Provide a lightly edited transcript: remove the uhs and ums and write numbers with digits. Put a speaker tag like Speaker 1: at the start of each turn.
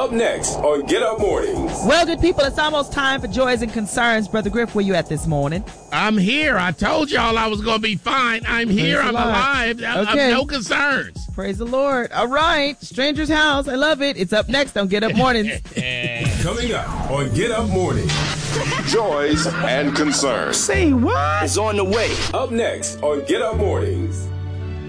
Speaker 1: Up next on Get Up Mornings.
Speaker 2: Well, good people, it's almost time for Joys and Concerns. Brother Griff, where you at this morning?
Speaker 3: I'm here. I told y'all I was going to be fine. I'm here. I'm alive.
Speaker 2: Okay.
Speaker 3: No concerns.
Speaker 2: Praise the Lord. All right. Stranger's House. I love it. It's up next on Get Up Mornings.
Speaker 1: Coming up on Get Up Mornings. Joys and Concerns.
Speaker 3: Say what?
Speaker 4: It's on the way.
Speaker 1: Up next on Get Up Mornings.